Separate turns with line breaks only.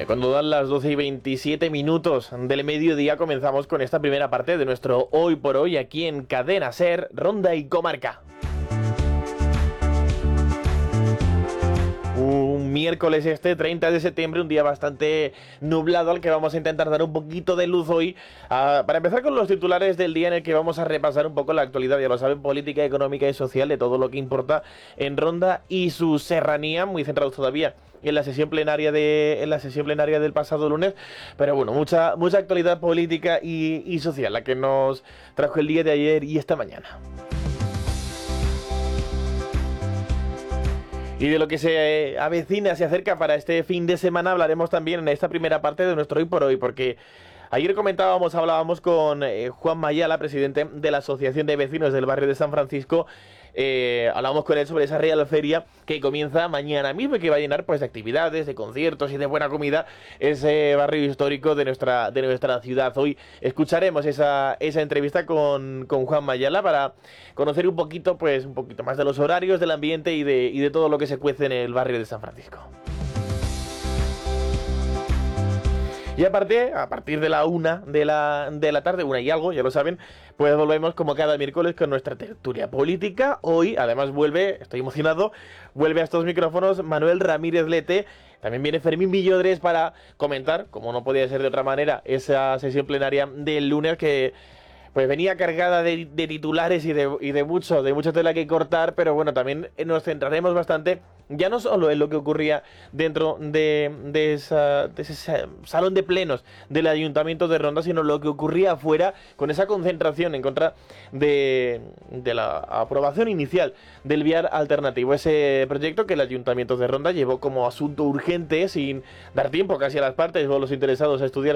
Cuando dan las 12:27 del mediodía comenzamos con esta primera parte de nuestro Hoy por Hoy aquí en Cadena Ser, Ronda y Comarca. Un miércoles 30 de septiembre, un día bastante nublado al que vamos a intentar dar un poquito de luz hoy. Para empezar con los titulares del día en el que vamos a repasar un poco la actualidad, ya lo saben, política, económica y social de todo lo que importa en Ronda y su serranía, muy centrados todavía en la sesión plenaria del pasado lunes, pero bueno, mucha actualidad política y social la que nos trajo el día de ayer y esta mañana. Y de lo que se avecina, se acerca para este fin de semana hablaremos también en esta primera parte de nuestro Hoy por Hoy, porque ayer hablábamos con Juan Mayala, presidente de la Asociación de Vecinos del Barrio de San Francisco. Hablábamos con él sobre esa Real Feria que comienza mañana mismo y que va a llenar pues de actividades, de conciertos y de buena comida ese barrio histórico de nuestra ciudad. Hoy escucharemos esa entrevista con Juan Mayala para conocer un poquito más de los horarios, del ambiente y de todo lo que se cuece en el barrio de San Francisco. Y a partir de la 1 de la tarde, 1 y algo, ya lo saben, pues volvemos como cada miércoles con nuestra tertulia política. Hoy, además, estoy emocionado, vuelve a estos micrófonos Manuel Ramírez Lete. También viene Fermín Villodres para comentar, como no podía ser de otra manera, esa sesión plenaria del lunes que pues venía cargada de titulares y de mucha tela que cortar, pero bueno, también nos centraremos bastante, ya no solo en lo que ocurría dentro de ese salón de plenos del Ayuntamiento de Ronda, sino lo que ocurría afuera con esa concentración en contra de la aprobación inicial del vial alternativo, ese proyecto que el Ayuntamiento de Ronda llevó como asunto urgente sin dar tiempo casi a las partes o a los interesados a estudiar